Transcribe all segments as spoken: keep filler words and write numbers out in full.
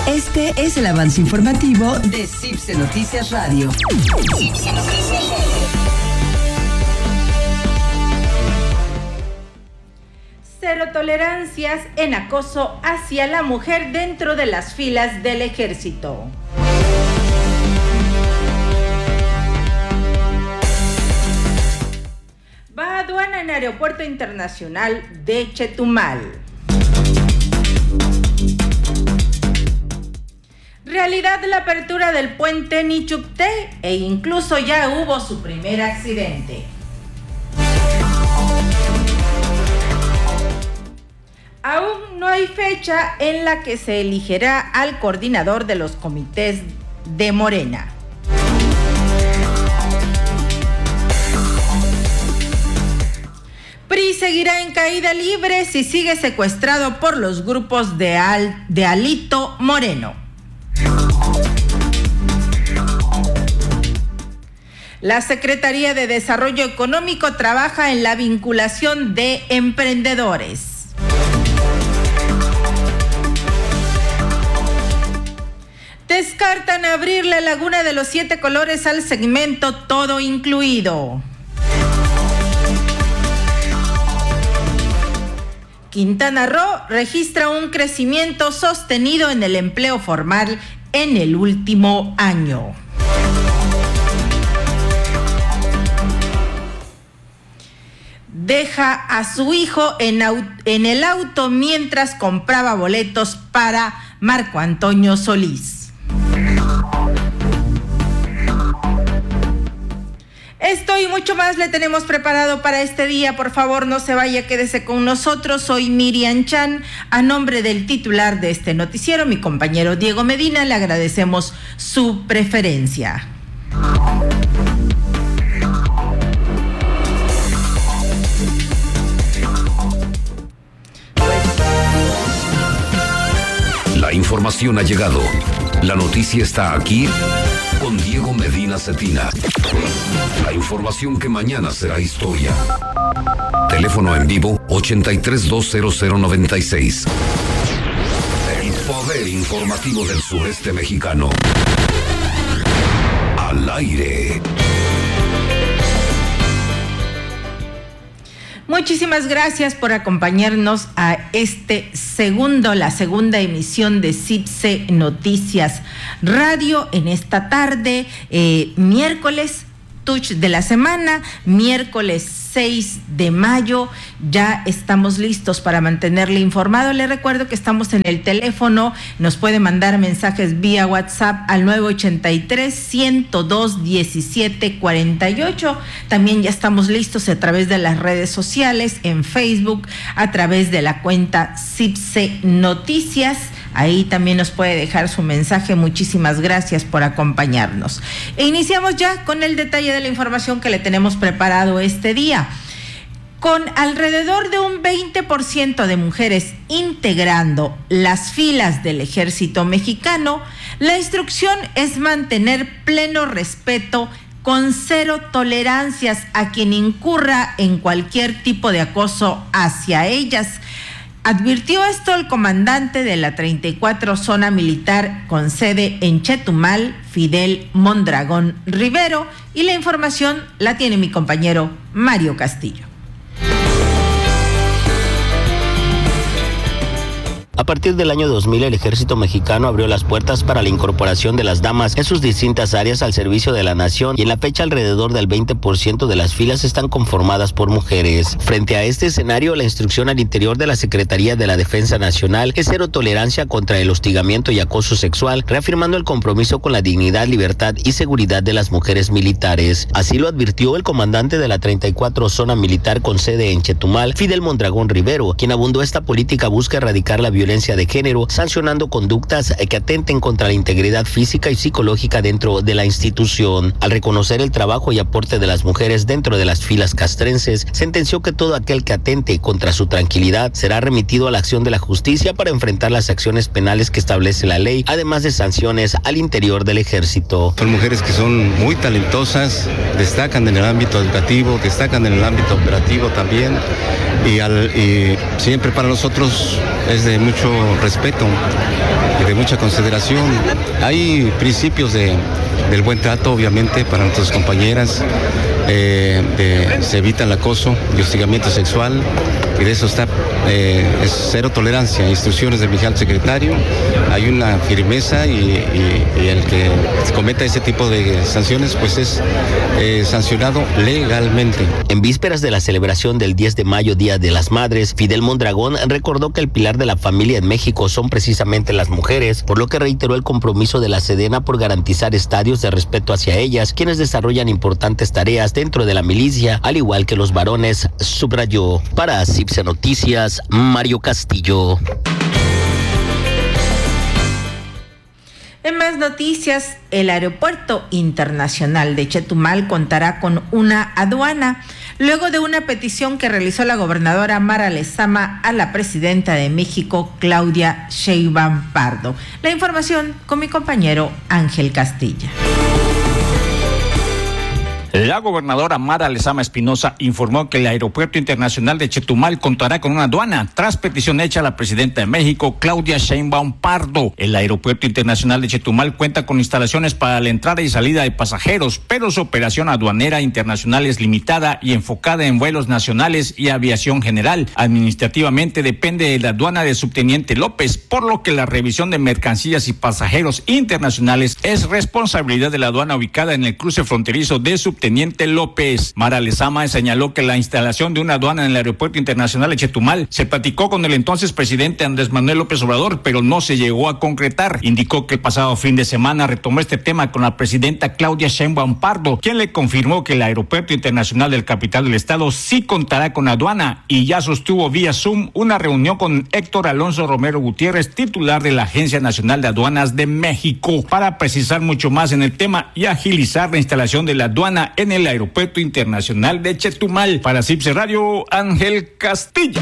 Este es el avance informativo de C I B S E Noticias Radio. C I B S E Noticias Radio. Cero tolerancias en acoso hacia la mujer dentro de las filas del ejército. Va a aduana en Aeropuerto Internacional de Chetumal. Realidad la apertura del puente Nichupté e incluso ya hubo su primer accidente. Aún no hay fecha en la que se elegirá al coordinador de los comités de Morena. P R I seguirá en caída libre si sigue secuestrado por los grupos de, Al, de Alito Moreno. La Secretaría de Desarrollo Económico trabaja en la vinculación de emprendedores. Descartan abrir la Laguna de los Siete Colores al segmento todo incluido. Quintana Roo registra un crecimiento sostenido en el empleo formal en el último año. Deja a su hijo en, en el auto mientras compraba boletos para Marco Antonio Solís. Esto y mucho más le tenemos preparado para este día. Por favor, no se vaya, quédese con nosotros. Soy Miriam Chan. A nombre del titular de este noticiero, mi compañero Diego Medina, le agradecemos su preferencia. La información ha llegado. La noticia está aquí con Diego Medina Cetina. La información que mañana será historia. Teléfono en vivo ochenta y tres, dos cero cero, noventa y seis. El poder informativo del sureste mexicano. Al aire. Muchísimas gracias por acompañarnos a este segundo, la segunda emisión de C I B S E Noticias Radio en esta tarde, eh, miércoles, touch de la semana, miércoles seis de mayo. Ya estamos listos para mantenerle informado. Le recuerdo que estamos en el teléfono, nos puede mandar mensajes vía WhatsApp al nueve ochenta y tres, ciento dos, diecisiete cuarenta y ocho. También ya estamos listos a través de las redes sociales, en Facebook, a través de la cuenta C I B S E Noticias. Ahí también nos puede dejar su mensaje. Muchísimas gracias por acompañarnos. E iniciamos ya con el detalle de la información que le tenemos preparado este día. Con alrededor de un veinte por ciento de mujeres integrando las filas del ejército mexicano, la instrucción es mantener pleno respeto con cero tolerancias a quien incurra en cualquier tipo de acoso hacia ellas. Advirtió esto el comandante de la treinta y cuatro Zona Militar con sede en Chetumal, Fidel Mondragón Rivero, y la información la tiene mi compañero Mario Castillo. A partir del año dos mil, el ejército mexicano abrió las puertas para la incorporación de las damas en sus distintas áreas al servicio de la nación, y en la fecha alrededor del veinte por ciento de las filas están conformadas por mujeres. Frente a este escenario, la instrucción al interior de la Secretaría de la Defensa Nacional es cero tolerancia contra el hostigamiento y acoso sexual, reafirmando el compromiso con la dignidad, libertad y seguridad de las mujeres militares. Así lo advirtió el comandante de la treinta y cuatro Zona Militar con sede en Chetumal, Fidel Mondragón Rivero, quien abundó esta política busca erradicar la violencia de género, sancionando conductas que atenten contra la integridad física y psicológica dentro de la institución. Al reconocer el trabajo y aporte de las mujeres dentro de las filas castrenses, sentenció que todo aquel que atente contra su tranquilidad será remitido a la acción de la justicia para enfrentar las acciones penales que establece la ley, además de sanciones al interior del ejército. Son mujeres que son muy talentosas, destacan en el ámbito educativo, destacan en el ámbito operativo también, y, al, y siempre para nosotros es de mucho respeto y de mucha consideración. Hay principios de, del buen trato, obviamente, para nuestras compañeras. Eh, de, se evita el acoso y hostigamiento sexual, y de eso está eh, es cero tolerancia. Instrucciones del vigilante secretario, hay una firmeza y, y, y el que cometa ese tipo de sanciones pues es eh, sancionado legalmente. En vísperas de la celebración del diez de mayo, Día de las Madres, Fidel Mondragón recordó que el pilar de la familia en México son precisamente las mujeres, por lo que reiteró el compromiso de la Sedena por garantizar estadios de respeto hacia ellas, quienes desarrollan importantes tareas dentro de la milicia, al igual que los varones, subrayó. Para CIPSE Noticias, Mario Castillo. En más noticias, el Aeropuerto Internacional de Chetumal contará con una aduana, luego de una petición que realizó la gobernadora Mara Lezama a la presidenta de México, Claudia Sheinbaum Pardo. La información con mi compañero Ángel Castilla. La gobernadora Mara Lezama Espinosa informó que el Aeropuerto Internacional de Chetumal contará con una aduana tras petición hecha a la presidenta de México, Claudia Sheinbaum Pardo. El Aeropuerto Internacional de Chetumal cuenta con instalaciones para la entrada y salida de pasajeros, pero su operación aduanera internacional es limitada y enfocada en vuelos nacionales y aviación general. Administrativamente depende de la aduana del subteniente López, por lo que la revisión de mercancías y pasajeros internacionales es responsabilidad de la aduana ubicada en el cruce fronterizo de subteniente Teniente López. Mara Lezama señaló que la instalación de una aduana en el Aeropuerto Internacional de Chetumal se platicó con el entonces presidente Andrés Manuel López Obrador, pero no se llegó a concretar. Indicó que el pasado fin de semana retomó este tema con la presidenta Claudia Sheinbaum Pardo, quien le confirmó que el Aeropuerto Internacional del capital del estado sí contará con aduana, y ya sostuvo vía Zoom una reunión con Héctor Alonso Romero Gutiérrez, titular de la Agencia Nacional de Aduanas de México, para precisar mucho más en el tema y agilizar la instalación de la aduana en el Aeropuerto Internacional de Chetumal. Para CIPSE Radio, Ángel Castilla.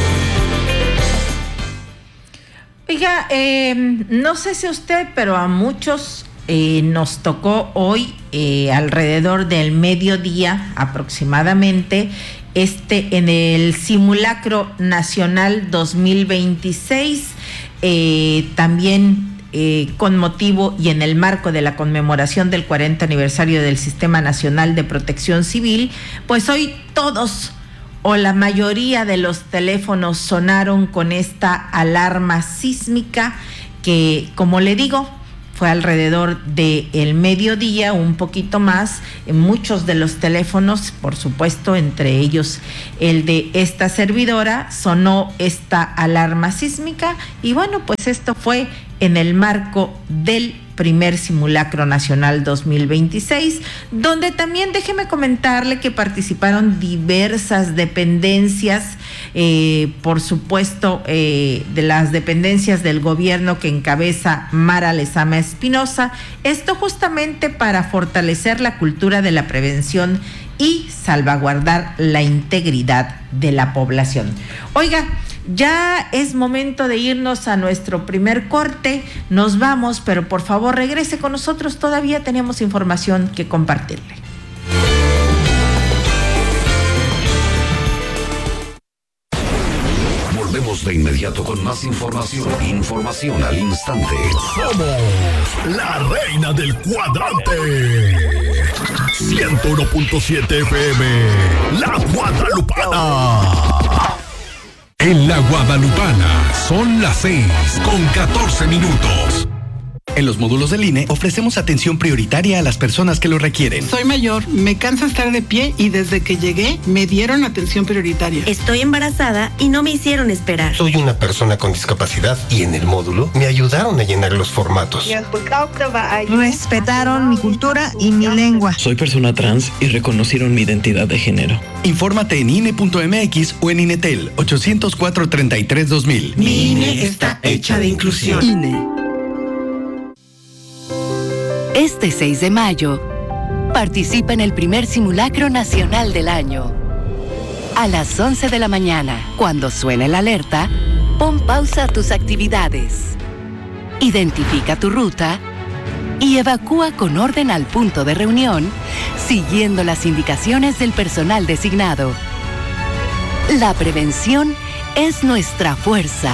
Oiga, eh, no sé si usted, pero a muchos eh, nos tocó hoy, eh, alrededor del mediodía aproximadamente, este en el Simulacro Nacional dos mil veintiséis, eh, también Eh, con motivo y en el marco de la conmemoración del cuarenta aniversario del Sistema Nacional de Protección Civil, pues hoy todos o la mayoría de los teléfonos sonaron con esta alarma sísmica que, como le digo, fue alrededor del mediodía, un poquito más. En muchos de los teléfonos, por supuesto, entre ellos el de esta servidora, sonó esta alarma sísmica, y bueno, pues esto fue en el marco del primer Simulacro Nacional dos mil veintiséis, donde también déjeme comentarle que participaron diversas dependencias, eh, por supuesto, eh, de las dependencias del gobierno que encabeza Mara Lezama Espinosa, esto justamente para fortalecer la cultura de la prevención y salvaguardar la integridad de la población. Oiga, ya es momento de irnos a nuestro primer corte. Nos vamos, pero por favor regrese con nosotros. Todavía tenemos información que compartirle. Volvemos de inmediato con más información. Información al instante. Somos la reina del cuadrante. ciento uno punto siete F M. La Guadalupana. En la Guadalupana son las seis con catorce minutos. En los módulos del I N E ofrecemos atención prioritaria a las personas que lo requieren. Soy mayor, me cansa estar de pie y desde que llegué me dieron atención prioritaria. Estoy embarazada y no me hicieron esperar. Soy una persona con discapacidad y en el módulo me ayudaron a llenar los formatos. Respetaron mi cultura y mi lengua. Soy persona trans y reconocieron mi identidad de género. Infórmate en I N E punto M X o en Inetel ochocientos cuatro, treinta y tres, dos mil. Mi I N E está hecha de inclusión. I N E. Este seis de mayo, participa en el primer Simulacro Nacional del año. A las once de la mañana, cuando suene la alerta, pon pausa a tus actividades. Identifica tu ruta y evacúa con orden al punto de reunión, siguiendo las indicaciones del personal designado. La prevención es nuestra fuerza.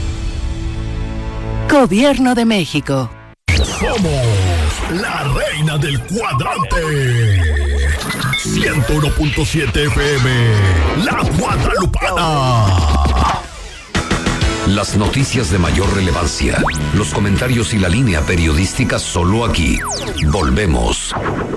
Gobierno de México. Somos la reina del cuadrante. ciento uno punto siete F M, La Guadalupana. Las noticias de mayor relevancia, los comentarios y la línea periodística solo aquí. Volvemos.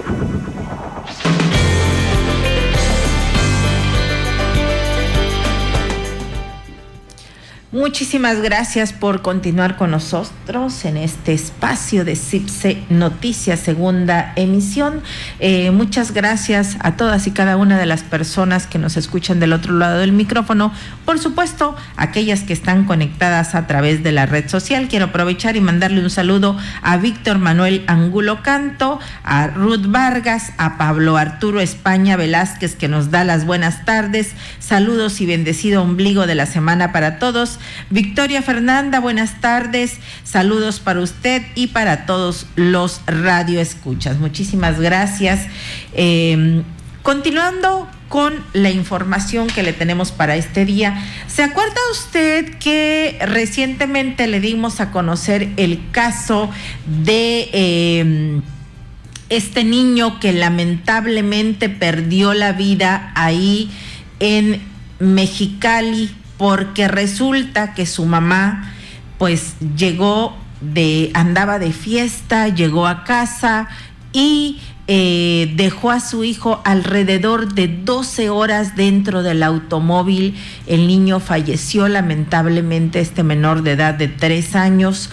Muchísimas gracias por continuar con nosotros en este espacio de CIPSE Noticias, segunda emisión. Eh, muchas gracias a todas y cada una de las personas que nos escuchan del otro lado del micrófono. Por supuesto, aquellas que están conectadas a través de la red social. Quiero aprovechar y mandarle un saludo a Víctor Manuel Angulo Canto, a Ruth Vargas, a Pablo Arturo España Velázquez, que nos da las buenas tardes. Saludos y bendecido ombligo de la semana para todos. Victoria Fernanda, buenas tardes, saludos para usted y para todos los radioescuchas. Muchísimas gracias. Eh, continuando con la información que le tenemos para este día, ¿se acuerda usted que recientemente le dimos a conocer el caso de eh, este niño que lamentablemente perdió la vida ahí en Mexicali? Porque resulta que su mamá pues llegó de, andaba de fiesta, llegó a casa y eh, dejó a su hijo alrededor de doce horas dentro del automóvil. El niño falleció lamentablemente, este menor de edad de tres años.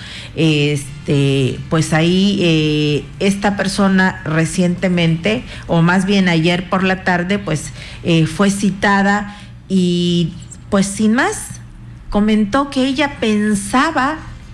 Este, pues ahí eh, esta persona recientemente, o más bien ayer por la tarde, pues eh, fue citada y pues sin más, comentó que ella pensaba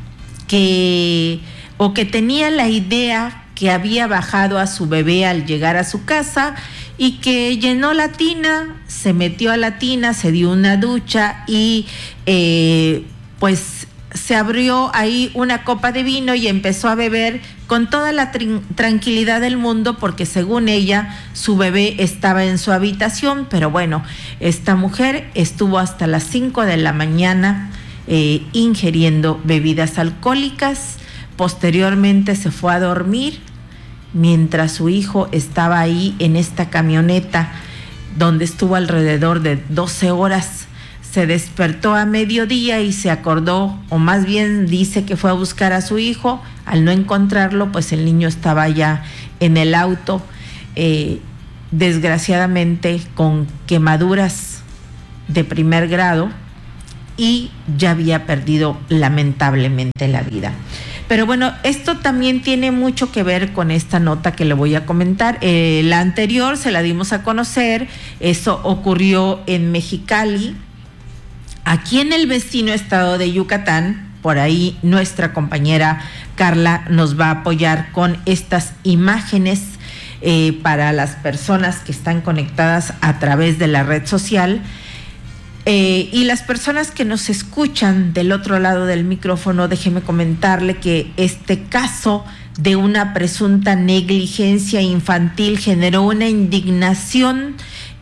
que, o que tenía la idea que había bajado a su bebé al llegar a su casa y que llenó la tina, se metió a la tina, se dio una ducha y eh, pues se abrió ahí una copa de vino y empezó a beber con toda la trin- tranquilidad del mundo, porque según ella su bebé estaba en su habitación. Pero bueno, esta mujer estuvo hasta las cinco de la mañana eh, ingiriendo bebidas alcohólicas. Posteriormente se fue a dormir mientras su hijo estaba ahí en esta camioneta donde estuvo alrededor de doce horas. Se despertó a mediodía y se acordó, o más bien dice que fue a buscar a su hijo. Al no encontrarlo, pues el niño estaba ya en el auto, eh, desgraciadamente con quemaduras de primer grado, y ya había perdido lamentablemente la vida. Pero bueno, esto también tiene mucho que ver con esta nota que le voy a comentar. Eh, la anterior se la dimos a conocer, eso ocurrió en Mexicali. Aquí en el vecino estado de Yucatán, por ahí nuestra compañera Carla nos va a apoyar con estas imágenes eh, para las personas que están conectadas a través de la red social. Eh, y las personas que nos escuchan del otro lado del micrófono, déjeme comentarle que este caso de una presunta negligencia infantil generó una indignación,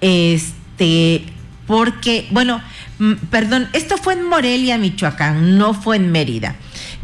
este, porque, bueno, perdón, esto fue en Morelia, Michoacán, no fue en Mérida.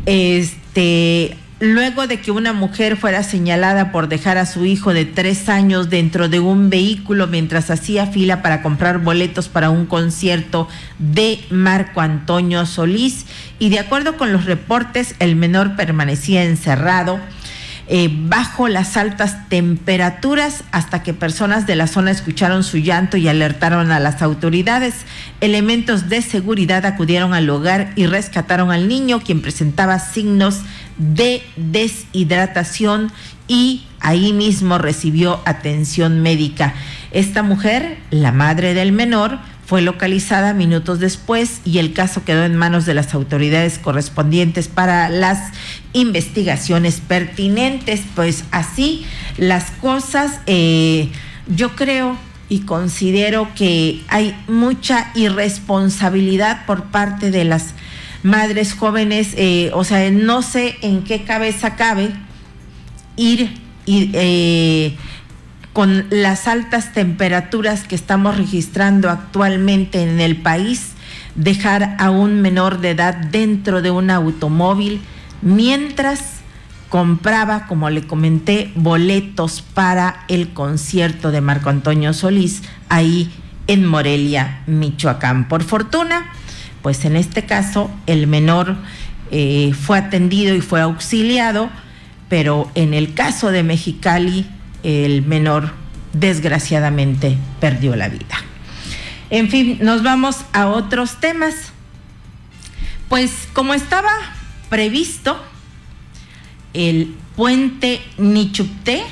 Este, luego de que una mujer fuera señalada por dejar a su hijo de tres años dentro de un vehículo mientras hacía fila para comprar boletos para un concierto de Marco Antonio Solís, y de acuerdo con los reportes, el menor permanecía encerrado Eh, bajo las altas temperaturas hasta que personas de la zona escucharon su llanto y alertaron a las autoridades. Elementos de seguridad acudieron al lugar y rescataron al niño, quien presentaba signos de deshidratación, y ahí mismo recibió atención médica. Esta mujer, la madre del menor, fue localizada minutos después y el caso quedó en manos de las autoridades correspondientes para las investigaciones pertinentes. Pues así las cosas, eh, yo creo y considero que hay mucha irresponsabilidad por parte de las madres jóvenes, eh, o sea, no sé en qué cabeza cabe ir y eh, con las altas temperaturas que estamos registrando actualmente en el país, dejar a un menor de edad dentro de un automóvil mientras compraba, como le comenté, boletos para el concierto de Marco Antonio Solís ahí en Morelia, Michoacán. Por fortuna, pues en este caso el menor eh, fue atendido y fue auxiliado, pero en el caso de Mexicali, el menor desgraciadamente perdió la vida. En fin, nos vamos a otros temas. Pues como estaba previsto, el puente Nichupté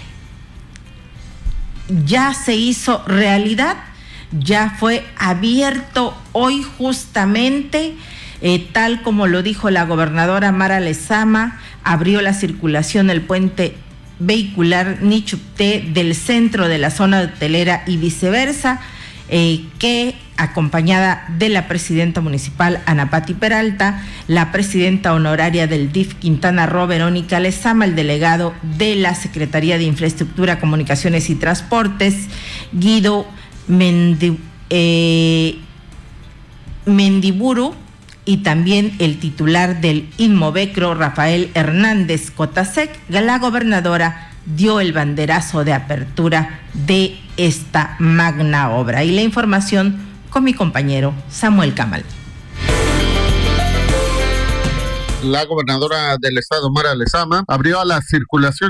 ya se hizo realidad, ya fue abierto hoy justamente, eh, tal como lo dijo la gobernadora Mara Lezama, abrió la circulación el puente vehicular Nichupté del centro de la zona hotelera y viceversa, eh, que acompañada de la presidenta municipal Ana Pati Peralta, la presidenta honoraria del D I F Quintana Roo Verónica Lezama, el delegado de la Secretaría de Infraestructura, Comunicaciones y Transportes Guido Mendi, eh, Mendiburu, y también el titular del Inmovecro, Rafael Hernández Cotasec. La gobernadora dio el banderazo de apertura de esta magna obra. Y la información con mi compañero Samuel Camal. La gobernadora del estado, Mara Lezama, abrió a la circulación